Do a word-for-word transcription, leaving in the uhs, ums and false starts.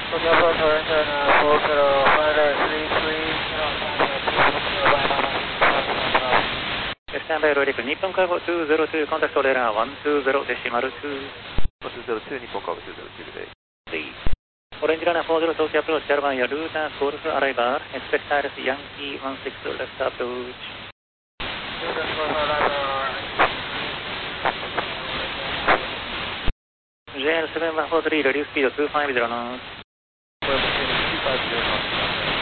Tokyo Approach Orange uh, four zero five three three, Standby ロイリク、日本カーゴにひゃくに、コンタクトレーダーいちにゼロデシマルに。 いちにゼロに、日本カーゴにひゃくにで。 オレンジラナーよんじゅう、東京アプローチ、キャラバンやルーター、コールスアライバー、エクセクタイルス、ヤンキーじゅうろく、レフトアプローチ。ジェイエルセブンワンフォースリー、レディースピードにひゃくごじゅうノット。